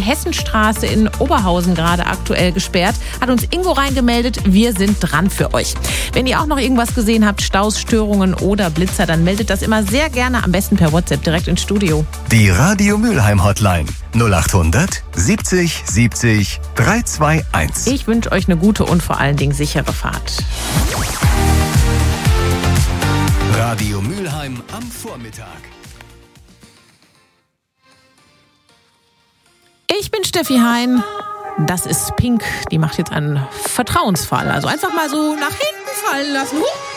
Hessenstraße in Oberhausen gerade aktuell gesperrt. Hat uns Ingo reingemeldet. Wir sind dran für euch. Wenn ihr auch noch irgendwas gesehen habt, Staus, Störungen oder Blitzer, dann meldet das immer sehr gerne, am besten per WhatsApp direkt ins Studio. Die Radio Mülheim Hotline 0800 70 70 321. Ich wünsche euch eine gute und vor allen Dingen sichere Fahrt. Radio Mülheim am Vormittag. Ich bin Steffi Hein. Das ist Pink. Die macht jetzt einen Vertrauensfall. Also einfach mal so nach hinten fallen lassen.